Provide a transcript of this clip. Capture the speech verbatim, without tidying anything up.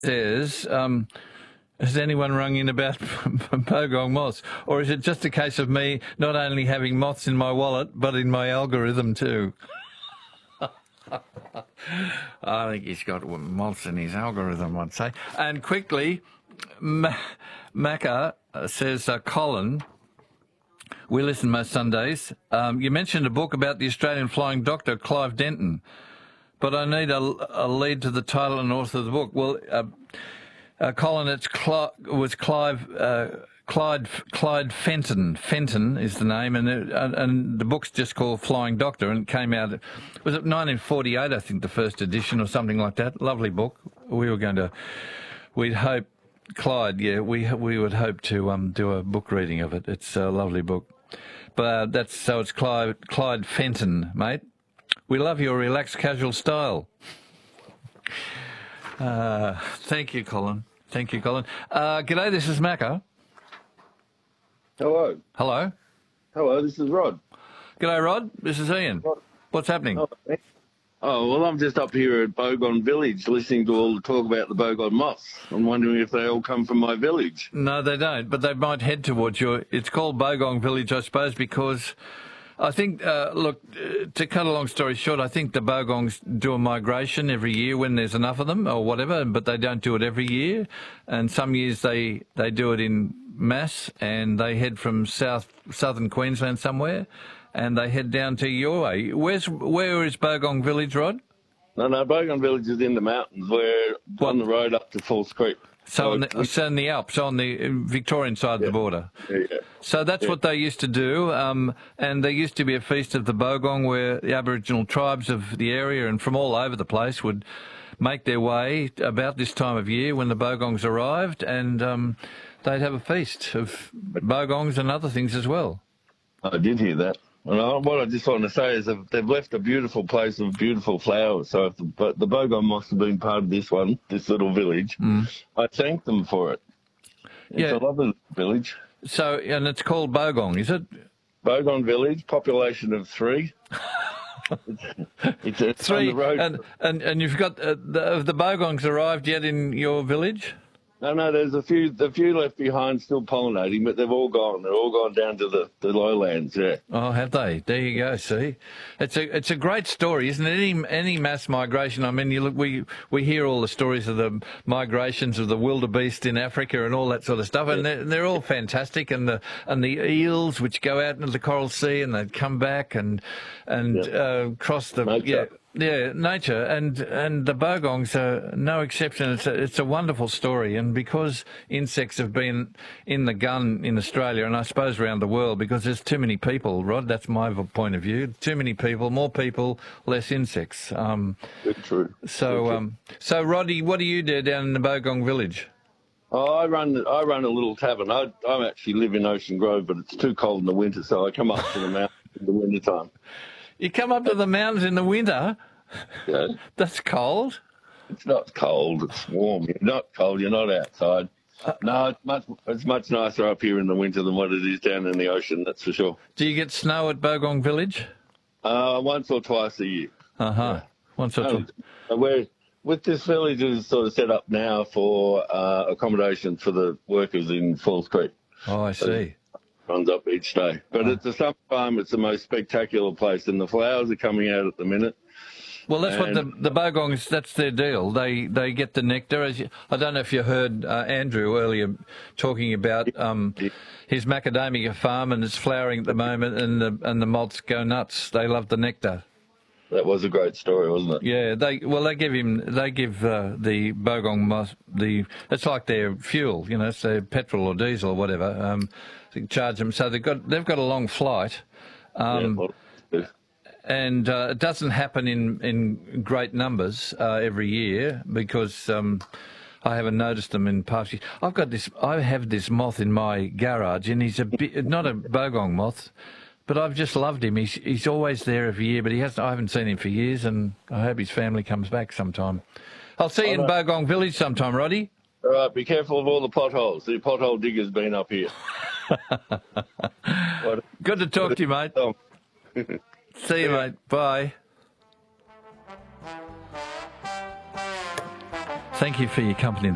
says, um, has anyone rung in about bogong moths? Or is it just a case of me not only having moths in my wallet, but in my algorithm too? I think he's got moths in his algorithm, I'd say. And quickly, Ma- Macca says, uh, Colin, we listen most Sundays. Um, you mentioned a book about the Australian flying doctor, Clive Denton, but I need a, a lead to the title and author of the book. Well, uh, uh, Colin, it's Cl- was Clive... Uh, Clyde Clyde Fenton. Fenton is the name, and it, and, and the book's just called Flying Doctor, and it came out, was it nineteen forty-eight, I think, the first edition or something like that. Lovely book. We were going to, we'd hope, Clyde, yeah, we we would hope to um do a book reading of it. It's a lovely book. But uh, that's, so it's Clyde, Clyde Fenton, mate. We love your relaxed, casual style. Uh, thank you, Colin. Thank you, Colin. Uh, g'day, this is Macca. Hello. Hello. Hello, this is Rod. G'day, Rod. This is Ian. Rod. What's happening? Oh, oh, well, I'm just up here at Bogong Village listening to all the talk about the bogong moths. I'm wondering if they all come from my village. No, they don't, but they might head towards your... It's called Bogong Village, I suppose, because I think, uh, look, uh, to cut a long story short, I think the bogongs do a migration every year when there's enough of them or whatever, but they don't do it every year. And some years they, they do it in mass, and they head from south southern Queensland somewhere, and they head down to your way. Where's where is Bogong Village, Rod? No, no, Bogong Village is in the mountains. We're What? on the road up to Falls Creek. So, on the, so in the Alps, on the Victorian side Yeah. of the border. Yeah, yeah. So that's Yeah. what they used to do, um, and there used to be a feast of the Bogong where the Aboriginal tribes of the area and from all over the place would make their way about this time of year when the Bogongs arrived, and um, they'd have a feast of Bogongs and other things as well. I did hear that. And I, what I just want to say is that they've left a beautiful place of beautiful flowers. So if the, but the bogong must have been part of this one, this little village. Mm. I thank them for it. It's Yeah. a lovely village. So, and it's called Bogong, is it? Bogong Village, population of three. it's, it's, it's on Three, the road. and, and, and you've got, uh, the, have the Bogongs arrived yet in your village? No, no, there's a few, a few left behind still pollinating, but they've all gone. They're all gone down to the, the lowlands, yeah. Oh, have they? There you go. See, it's a it's a great story, isn't it? Any any mass migration. I mean, you look, we we hear all the stories of the migrations of the wildebeest in Africa and all that sort of stuff, and they're, they're all fantastic. And the and the eels which go out into the Coral Sea and they come back and and Yeah. uh, cross the Nature. yeah. Yeah, nature, and and the bogongs are no exception. It's a, it's a wonderful story, and because insects have been in the gun in Australia, and I suppose around the world, because there's too many people, Rod, that's my v- point of view, too many people, more people, less insects. Um, Good, true. so, Good, true. um, so Roddy, what do you do down in the Bogong Village? Oh, I run, I run a little tavern. I, I actually live in Ocean Grove, but it's too cold in the winter, so I come up to the mountains in the winter time. You come up to the mountains in the winter? Yeah. That's cold. It's not cold, it's warm. You're not cold, you're not outside. No, it's much, it's much nicer up here in the winter than what it is down in the ocean, that's for sure. Do you get snow at Bogong Village? Uh, once or twice a year. Uh-huh. Yeah. Once or No, twice. we're, with this village is sort of set up now for uh, accommodation for the workers in Falls Creek. Oh, I see. Runs up each day. But Oh. at the summertime, it's the most spectacular place, and the flowers are coming out at the minute. Well, that's what the And- the bogongs. That's their deal. They they get the nectar. As you, I don't know if you heard uh, Andrew earlier talking about um, his macadamia farm, and it's flowering at the moment, and the and the moths go nuts. They love the nectar. That was a great story, wasn't it? Yeah, they well they give him they give uh, the bogong moth the it's like their fuel, you know, it's their petrol or diesel or whatever. Um, they charge them, so they've got they've got a long flight. Um, yeah, well, And uh, it doesn't happen in, in great numbers uh, every year because um, I haven't noticed them in past years. I've got this. I have this moth in my garage, and he's a bit, not a bogong moth, but I've just loved him. He's he's always there every year, but he hasn't. I haven't seen him for years, and I hope his family comes back sometime. I'll see you in Bogong Village sometime, Roddy. all right, be careful of all the potholes. The pothole digger's been up here. What- Good to talk to you, mate. Oh. See you, mate. Bye. Thank you for your company.